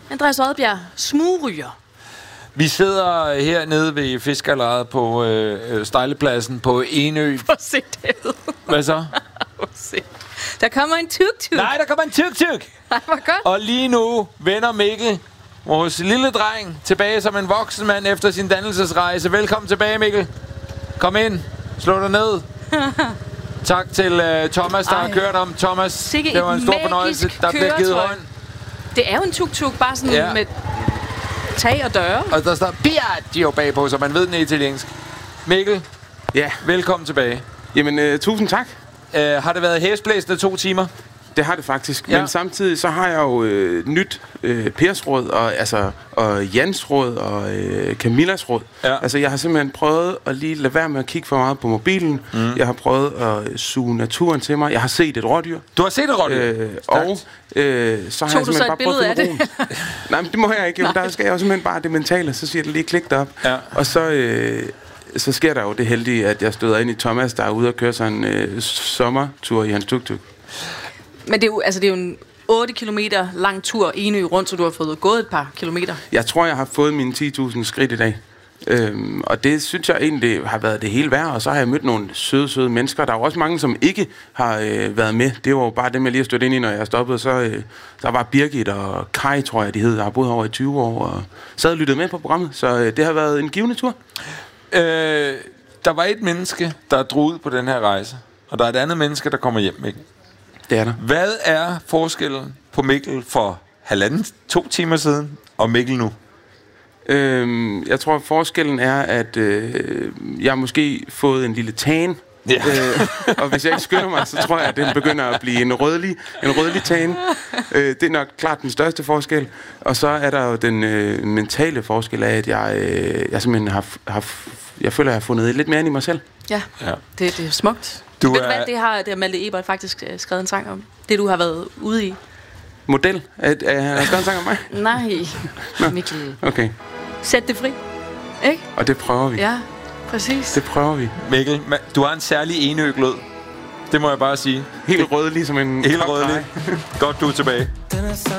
Andreas Odbjerg, smugryger. Vi sidder hernede ved fiskerlejet på Stejlepladsen på Enø. Prøv at se det ud. Hvad så? Der kommer en tuk-tuk. Nej, der kommer en tuk-tuk. Nej, hvor godt. Og lige nu vender Mikkel, vores lille dreng, tilbage som en voksen mand efter sin dannelsesrejse. Velkommen tilbage, Mikkel. Kom ind. Slå dig ned. Tak til Thomas, der har kørt om. Thomas, det var en stor fornøjelse. Der bliver givet hånd. Det er jo en tuk-tuk, bare sådan med tag og døre. Og der står Piaggio bagpå, så man ved den er italiensk. Mikkel, velkommen tilbage. Jamen, tusind tak. Har det været hæsblæsende 2 timer? Det har det faktisk. Ja. Men samtidig så har jeg jo nyt Pers råd, og Jans råd, og Camillas råd. Ja. Altså, jeg har simpelthen prøvet at lige lade være med at kigge for meget på mobilen. Jeg har prøvet at suge naturen til mig. Jeg har set et rådyr. Du har set et rådyr? Så har jeg simpelthen bare prøvet at finde roen. Nej, men det må jeg ikke. Jo. Der skal jeg jo simpelthen bare det mentale, så siger det lige klik derop. Ja. Og så sker der jo det heldige, at jeg støder ind i Thomas, der er ude og køre sig en sommertur i hans tuk-tuk. Men det er jo en 8 kilometer lang tur Enø rundt, så du har fået gået et par kilometer. Jeg tror, jeg har fået mine 10.000 skridt i dag. Og det synes jeg egentlig har været det hele værd. Og så har jeg mødt nogle søde mennesker. Der er jo også mange, som ikke har været med. Det var jo bare dem, jeg lige har stødt ind i, når jeg stoppede. Så var Birgit og Kai, tror jeg, de hed. Jeg har boet over i 20 år og sad og lyttet med på programmet. Så det har været en givende tur. Der var et menneske, der drog ud på den her rejse. Og der er et andet menneske, der kommer hjem, Mikkel. Det er der. Hvad er forskellen på Mikkel for 1,5-2 timer siden og Mikkel nu? Jeg tror, forskellen er, at jeg har måske fået en lille tan. Ja. Og hvis jeg ikke skynder mig, så tror jeg, at den begynder at blive en rødlig tan. Det er nok klart den største forskel. Og så er der jo den mentale forskel af, at jeg simpelthen jeg føler, at jeg har fundet lidt mere ind i mig selv. Ja. Det er smukt. Ved du hvad, det har Malte Ebert faktisk skrevet en sang om. Det, du har været ude i. Model? Han har skrevet en sang om mig? Nej, Mikkel. Okay. Sæt det fri, ikke? Og det prøver vi. Ja, præcis. Det prøver vi. Mikkel, du har en særlig enøglød. Det må jeg bare sige. Helt rød, ligesom en... Helt rødlig. Godt, du er tilbage.